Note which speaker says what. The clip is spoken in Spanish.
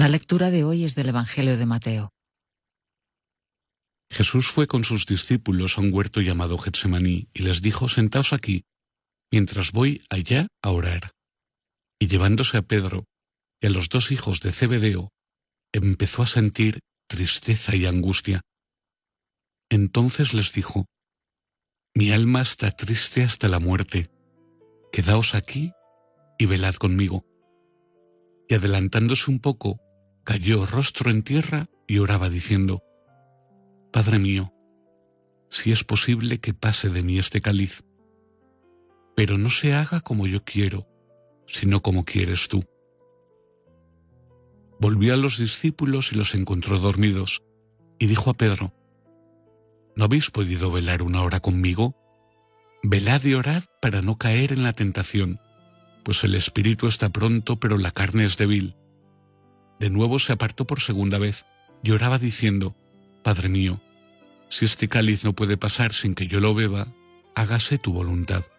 Speaker 1: La lectura de hoy es del Evangelio de Mateo.
Speaker 2: Jesús fue con sus discípulos a un huerto llamado Getsemaní y les dijo: «Sentaos aquí, mientras voy allá a orar». Y llevándose a Pedro y a los 2 hijos de Zebedeo, empezó a sentir tristeza y angustia. Entonces les dijo: «Mi alma está triste hasta la muerte. Quedaos aquí y velad conmigo». Y adelantándose un poco, cayó rostro en tierra y oraba diciendo: «Padre mío, si es posible que pase de mí este cáliz, pero no se haga como yo quiero, sino como quieres tú». Volvió a los discípulos y los encontró dormidos, y dijo a Pedro: «¿No habéis podido velar 1 hora conmigo? Velad y orad para no caer en la tentación, pues el espíritu está pronto, pero la carne es débil». De nuevo se apartó por segunda vez y oraba diciendo: «Padre mío, si este cáliz no puede pasar sin que yo lo beba, hágase tu voluntad».